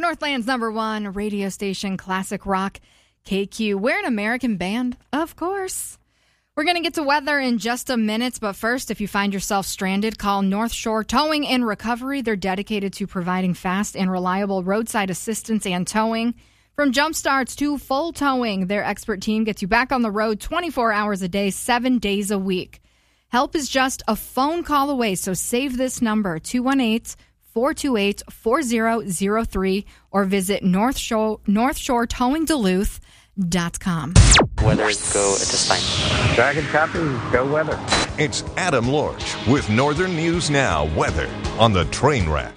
Northland's #1 radio station, Classic Rock KQ. We're an American band, of course. We're going to get to weather in just a minute, but first, if you find yourself stranded, call North Shore Towing and Recovery. They're dedicated to providing fast and reliable roadside assistance and towing. From jump starts to full towing, their expert team gets you back on the road 24 hours a day, 7 days a week. Help is just a phone call away, so save this number, 218-428-4003, or visit NorthshoreTowingDuluth.com. Weather go at this time. Dragon copy, go weather. It's Adam Lorch with Northern News Now weather on the train wreck.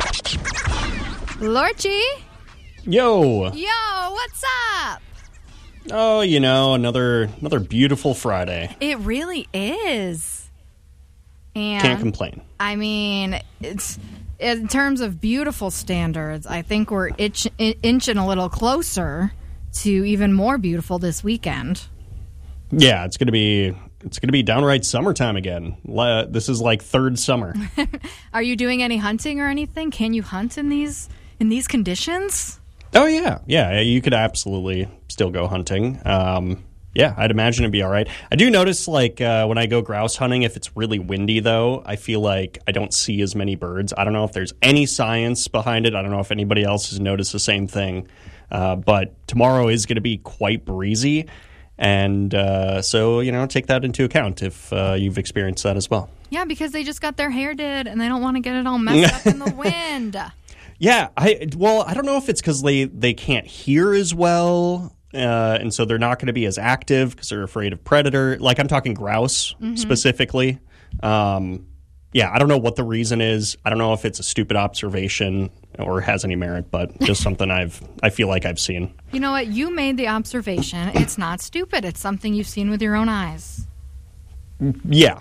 Lorchie? Yo, what's up? Oh, another beautiful Friday. It really is. And can't complain. I mean, it's in terms of beautiful standards, I think we're inching a little closer to even more beautiful this weekend. Yeah, it's gonna be downright summertime again. This is like third summer. Are you doing any hunting or anything? Can you hunt in these conditions? Oh yeah. You could absolutely still go hunting. Yeah, I'd imagine it'd be all right. I do notice, when I go grouse hunting, if it's really windy, though, I feel like I don't see as many birds. I don't know if there's any science behind it. I don't know if anybody else has noticed the same thing. But tomorrow is going to be quite breezy. And so, take that into account if you've experienced that as well. Yeah, because they just got their hair did, and they don't want to get it all messed up in the wind. Yeah, I don't know if it's because they can't hear as well. And so they're not going to be as active because they're afraid of predator. I'm talking grouse specifically. I don't know what the reason is. I don't know if it's a stupid observation or has any merit, but just something I feel like I've seen. You know what? You made the observation. It's not stupid. It's something you've seen with your own eyes. Yeah,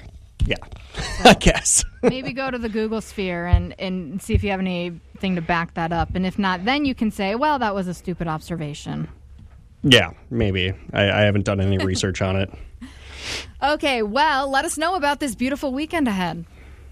I guess. Maybe go to the Google sphere and see if you have anything to back that up. And if not, then you can say, well, that was a stupid observation. Yeah, maybe. I haven't done any research on it. Okay, well, let us know about this beautiful weekend ahead.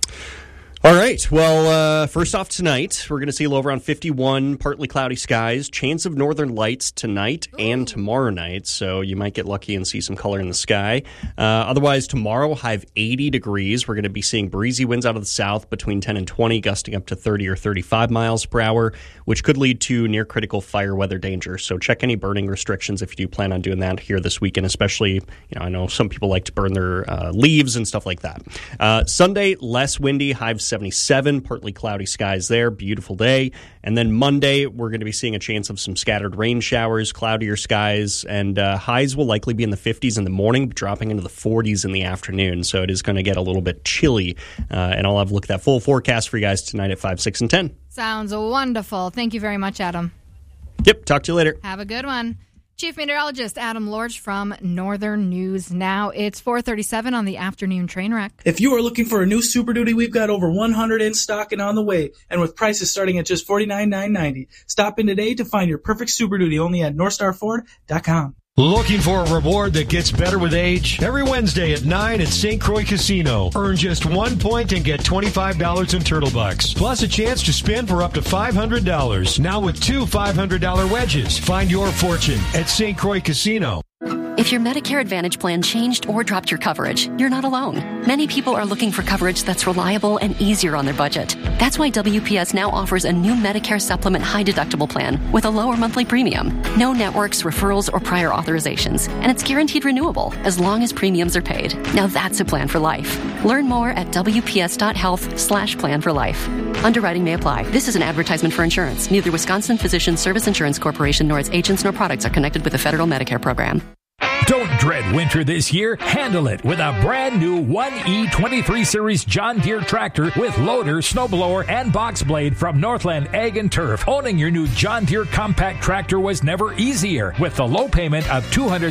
All right. Well, first off tonight, we're going to see a low around 51, partly cloudy skies, chance of northern lights tonight and tomorrow night, so you might get lucky and see some color in the sky. Otherwise, tomorrow, high of 80 degrees. We're going to be seeing breezy winds out of the south between 10 and 20, gusting up to 30 or 35 miles per hour, which could lead to near-critical fire weather danger. So check any burning restrictions if you do plan on doing that here this weekend, especially, I know some people like to burn their leaves and stuff like that. Sunday, less windy, high of 77, partly cloudy skies there, beautiful day. And then Monday, we're going to be seeing a chance of some scattered rain showers, cloudier skies, and highs will likely be in the 50s in the morning, dropping into the 40s in the afternoon. So it is going to get a little bit chilly. And I'll have a look at that full forecast for you guys tonight at 5, 6, and 10. Sounds wonderful. Thank you very much, Adam. Yep, talk to you later. Have a good one. Chief Meteorologist Adam Lorch from Northern News Now. It's 4:37 on the afternoon train wreck. If you are looking for a new Super Duty, we've got over 100 in stock and on the way, and with prices starting at just $49,990. Stop in today to find your perfect Super Duty only at NorthstarFord.com. Looking for a reward that gets better with age? Every Wednesday at 9 at St. Croix Casino. Earn just 1 point and get $25 in Turtle Bucks. Plus a chance to spin for up to $500. Now with 2 $500 wedges. Find your fortune at St. Croix Casino. If your Medicare Advantage plan changed or dropped your coverage, you're not alone. Many people are looking for coverage that's reliable and easier on their budget. That's why WPS now offers a new Medicare Supplement high deductible plan with a lower monthly premium. No networks, referrals, or prior authorizations. And it's guaranteed renewable as long as premiums are paid. Now that's a plan for life. Learn more at WPS.health/plan for life. Underwriting may apply. This is an advertisement for insurance. Neither Wisconsin Physicians Service Insurance Corporation nor its agents nor products are connected with the federal Medicare program. Don't dread winter this year. Handle it with a brand new 1E 23 Series John Deere tractor with loader, snowblower, and box blade from Northland Ag and Turf. Owning your new John Deere compact tractor was never easier with the low payment of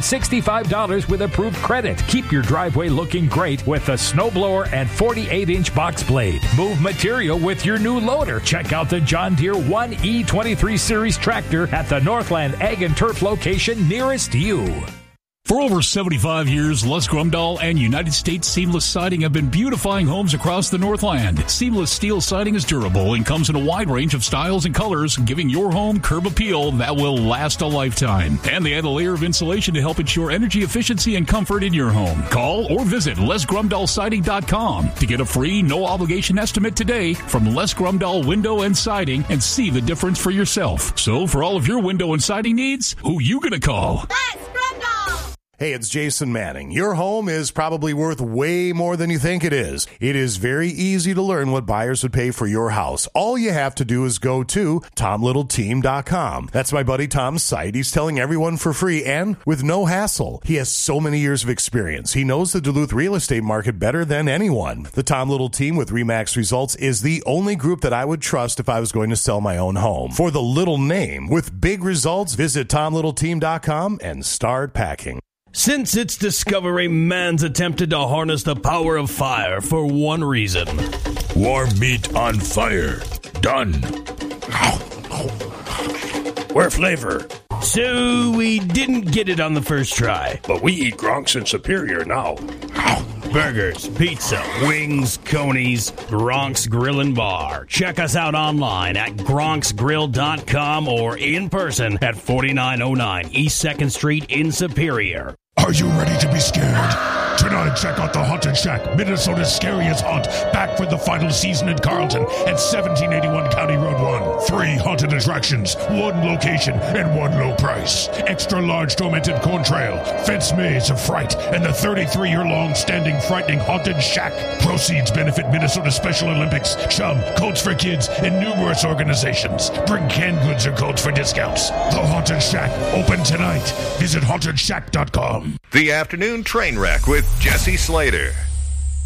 $265 with approved credit. Keep your driveway looking great with the snowblower and 48-inch box blade. Move material with your new loader. Check out the John Deere 1E 23 Series tractor at the Northland Ag and Turf location nearest you. For over 75 years, Les Grumdahl and United States Seamless Siding have been beautifying homes across the Northland. Seamless steel siding is durable and comes in a wide range of styles and colors, giving your home curb appeal that will last a lifetime. And they add a layer of insulation to help ensure energy efficiency and comfort in your home. Call or visit LesGrumdahlSiding.com to get a free, no-obligation estimate today from Les Grumdahl Window and Siding and see the difference for yourself. So for all of your window and siding needs, who you gonna call? Les Grumdahl! Hey, it's Jason Manning. Your home is probably worth way more than you think it is. It is very easy to learn what buyers would pay for your house. All you have to do is go to TomLittleTeam.com. That's my buddy Tom's site. He's telling everyone for free and with no hassle. He has so many years of experience. He knows the Duluth real estate market better than anyone. The Tom Little Team with RE/MAX Results is the only group that I would trust if I was going to sell my own home. For the little name with big results, visit TomLittleTeam.com and start packing. Since its discovery, man's attempted to harness the power of fire for one reason. Warm meat on fire. Done. Where flavor? So we didn't get it on the first try. But we eat Gronks in Superior now. Burgers, pizza, wings, conies, Gronk's Grill and Bar. Check us out online at gronksgrill.com or in person at 4909 East 2nd Street in Superior. Are you ready to be scared? Tonight, check out the Haunted Shack, Minnesota's scariest haunt, back for the final season in Carlton at 1781 County Road 1. 3 haunted attractions, 1 location, and 1 low price. Extra large tormented corn trail, fence maze of fright, and the 33-year-long standing frightening Haunted Shack. Proceeds benefit Minnesota Special Olympics, Chum, Coats for Kids, and numerous organizations. Bring canned goods or codes for discounts. The Haunted Shack, open tonight. Visit HauntedShack.com. The Afternoon Train Wreck with Jesse Slater.